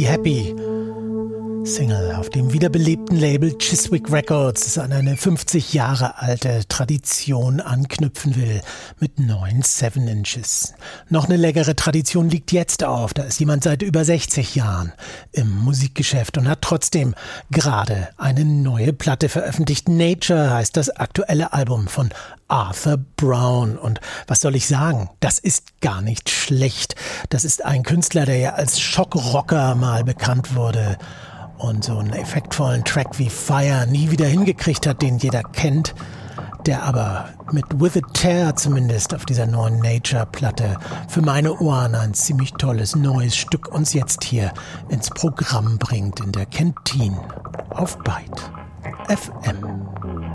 Happy. Single auf dem wiederbelebten Label Chiswick Records, das an eine 50 Jahre alte Tradition anknüpfen will, mit 9 7 Inches. Noch eine längere Tradition liegt jetzt auf, da ist jemand seit über 60 Jahren im Musikgeschäft und hat trotzdem gerade eine neue Platte veröffentlicht. Nature heißt das aktuelle Album von Arthur Brown. Und was soll ich sagen? Das ist gar nicht schlecht. Das ist ein Künstler, der ja als Schockrocker mal bekannt wurde und so einen effektvollen Track wie Fire nie wieder hingekriegt hat, den jeder kennt, der aber mit With a Tear zumindest auf dieser neuen Nature-Platte für meine Ohren ein ziemlich tolles neues Stück uns jetzt hier ins Programm bringt in der Kentine auf Byte FM.